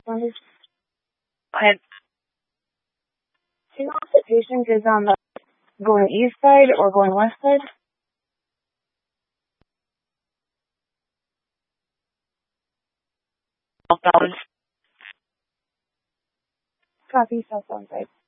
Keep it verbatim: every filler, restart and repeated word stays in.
Let me And do you know if the patient is on the going east side or going west side? Cell phones. Copy cell phone side.